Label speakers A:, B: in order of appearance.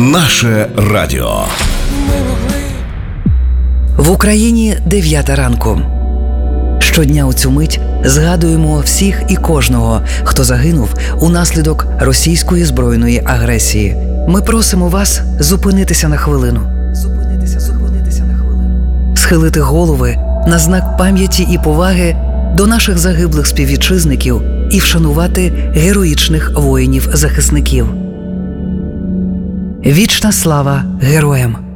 A: Наше радіо.
B: В Україні 9 ранку. Щодня у цю мить згадуємо всіх і кожного, хто загинув унаслідок російської збройної агресії. Ми просимо вас зупинитися на хвилину. Схилити голови на знак пам'яті і поваги до наших загиблих співвітчизників і вшанувати героїчних воїнів-захисників. Вічна слава героям!